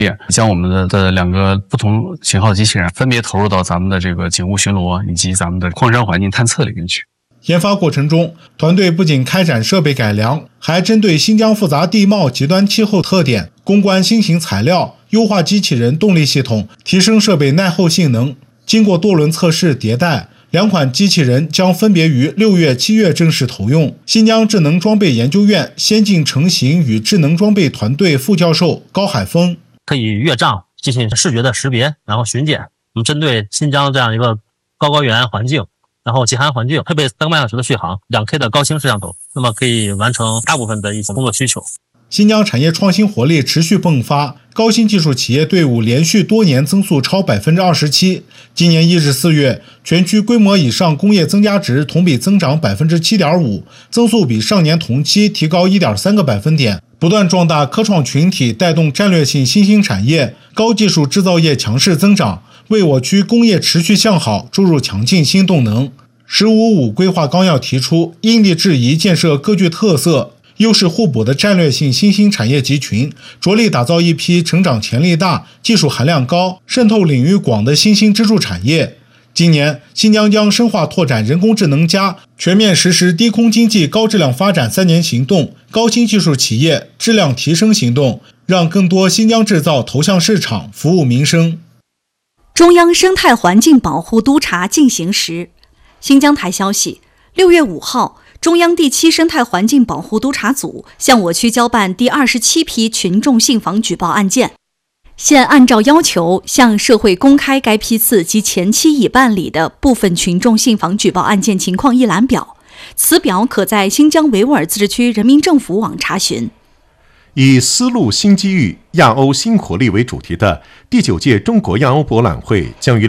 将我们的2个不同型号的机器人分别投入到咱们的这个警务巡逻以及咱们的矿山环境探测里面去。 研发过程中，团队不仅开展设备改良，还针对新疆复杂地貌、极端气候特点，攻关新型材料，优化机器人动力系统，提升设备耐候性能。经过多轮测试迭代，2款机器人将分别于6月、7月正式投用。新疆智能装备研究院先进成型与智能装备团队副教授高海峰： 可以越障进行视觉的识别，然后巡检。我们针对新疆这样一个高原环境，然后极寒环境，配备3个半小时的续航，2K 的高清摄像头，那么可以完成大部分的一些工作需求。 新疆产业创新活力持续迸发，高新技术企业队伍连续多年增速超 27%。今年1至4月，全区规模以上工业增加值同比增长 7.5%， 增速比上年同期提高 1.3个百分点。不断壮大科创群体，带动战略性新兴产业、高技术制造业强势增长，为我区工业持续向好注入强劲新动能。“15-5”规划纲要提出，因地制宜建设各具特色、优势互补的战略性新兴产业集群，着力打造一批成长潜力大、技术含量高、渗透领域广的新兴支柱产业。今年，新疆将深化拓展人工智能+，全面实施低空经济高质量发展3年行动、高新技术企业质量提升行动，让更多新疆制造投向市场，服务民生。 中央生态环境保护督查进行时，新疆台消息，6月5号，中央第7生态环境保护督查组向我区交办第27批群众信访举报案件，现按照要求向社会公开该批次及前期已办理的部分群众信访举报案件情况一览表，此表可在新疆维吾尔自治区人民政府网查询。 以丝路新机遇、亚欧新活力为主题的第9届中国亚欧博览会将于